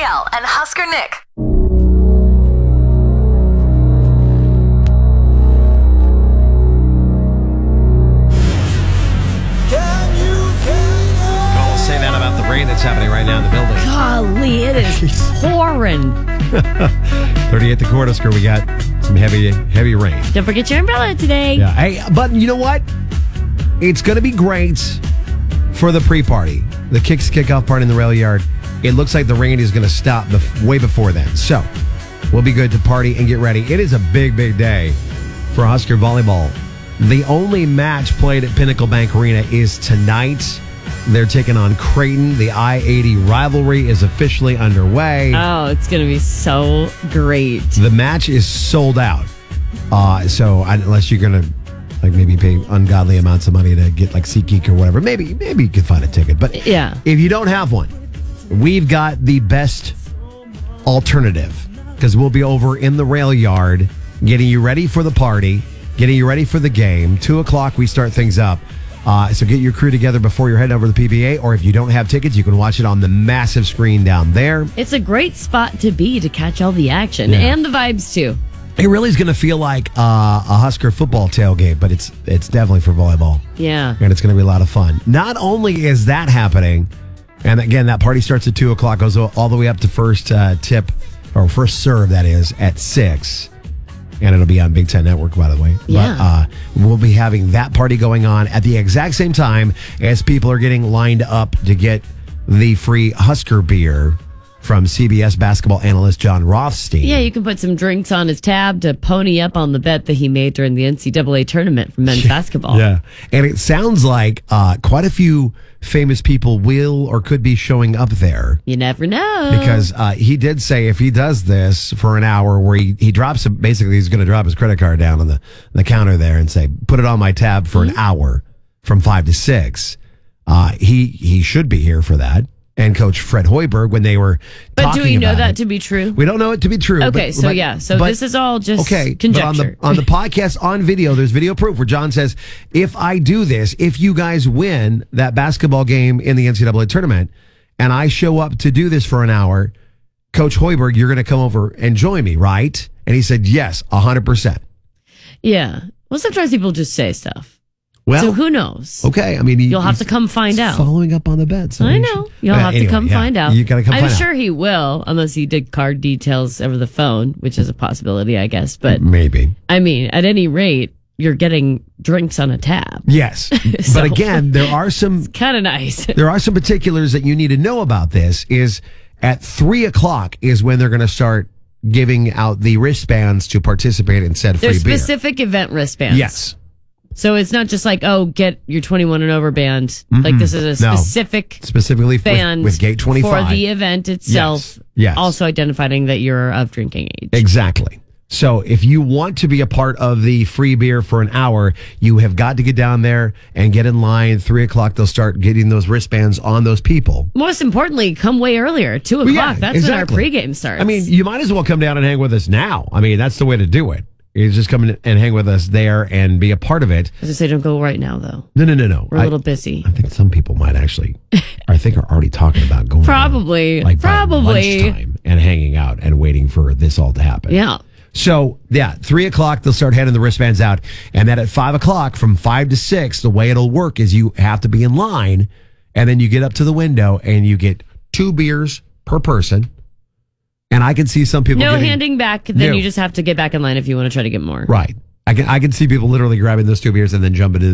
Miguel and Husker Nick. Say that about the rain that's happening right now in the building. Golly, it is pouring. 38 the Cornhusker, we got some heavy rain. Don't forget your umbrella today. Yeah. Hey, but you know what? It's going to be great for the pre-party. The kickoff party in the rail yard. It looks like the rain is going to stop way before then. So we'll be good to party and get ready. It is a big, big day for Husker volleyball. The only match played at Pinnacle Bank Arena is tonight. They're taking on Creighton. The I-80 rivalry is officially underway. Oh, it's going to be so great. The match is sold out. So unless you're going to maybe pay ungodly amounts of money to get SeatGeek or whatever, maybe you can find a ticket. But yeah, if you don't have one, we've got the best alternative because we'll be over in the rail yard getting you ready for the party, getting you ready for the game. 2:00 we start things up. So get your crew together before you're heading over to the PBA, or if you don't have tickets, you can watch it on the massive screen down there. It's a great spot to be to catch all the action and the vibes, too. It really is going to feel like a Husker football tailgate, but it's definitely for volleyball. Yeah. And it's going to be a lot of fun. Not only is that happening, and again, that party starts at 2:00, goes all the way up to first tip, or first serve, that is, at 6. And it'll be on Big Ten Network, by the way. Yeah. But we'll be having that party going on at the exact same time as people are getting lined up to get the free Husker beer from CBS basketball analyst John Rothstein. Yeah, you can put some drinks on his tab to pony up on the bet that he made during the NCAA tournament for men's basketball. Yeah. And it sounds like quite a few famous people will or could be showing up there. You never know. Because he did say if he does this for an hour where he drops, basically he's going to drop his credit card down on the counter there and say, put it on my tab for an hour from 5 to 6. He should be here for that. And Coach Fred Hoiberg, when they were But do we know that to be true? We don't know it to be true. Okay, so this is all just conjecture. But on the podcast, on video, there's video proof where John says, if I do this, if you guys win that basketball game in the NCAA tournament, and I show up to do this for an hour, Coach Hoiberg, you're going to come over and join me, right? And he said, yes, 100%. Yeah. Well, sometimes people just say stuff. Well, so who knows? Okay, I mean, you'll have to come find out. Following up on the bet. So I know. You'll have to come find out. You got to come find out. I'm sure he will, unless he did card details over the phone, which is a possibility, I guess. But maybe. I mean, at any rate, you're getting drinks on a tab. Yes, So, but again, there are some kind of nice. There are some particulars that you need to know about this. Is at 3:00 is when they're going to start giving out the wristbands to participate in said free beer. There's specific event wristbands. Yes. So it's not just like, get your 21 and over band. Mm-mm. Like this is a specifically band with Gate 25 for the event itself. Yes. Also identifying that you're of drinking age. Exactly. So if you want to be a part of the free beer for an hour, you have got to get down there and get in line. 3:00, they'll start getting those wristbands on those people. Most importantly, come way earlier. 2:00. Well, yeah, That's exactly. when our pregame starts. I mean, you might as well come down and hang with us now. I mean, that's the way to do it. You just come in and hang with us there and be a part of it. As I say, don't go right now, though. No. We're a little busy. I think some people might actually, are already talking about going. Probably. By lunchtime and hanging out and waiting for this all to happen. Yeah. So, 3:00, they'll start handing the wristbands out. And then at 5:00, from 5 to 6, the way it'll work is you have to be in line. And then you get up to the window and you get 2 beers per person. And I can see some people handing back. Then you just have to get back in line if you want to try to get more. Right. I can see people literally grabbing those 2 beers and then jumping into